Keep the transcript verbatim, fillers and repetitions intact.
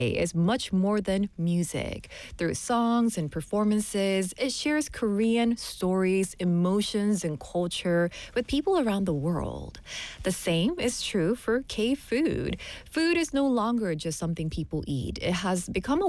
is much more than music. Through songs and performances, it shares Korean stories, emotions, and culture with people around the world. The same is true for K food. Food is no longer just something people eat. It has become a